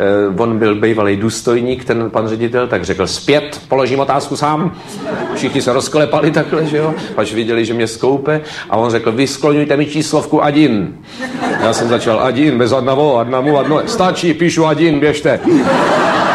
on byl bývalý důstojník, ten pan ředitel, tak řekl zpět, položím otázku sám. Všichni se rozklepali takhle, že jo, až viděli, že mě skoupe a on řekl, vy skloňujte mi číslovku Adin. Já jsem začal Adin, bez adnavo, adnamu, adno, stačí, píšu Adin, běžte.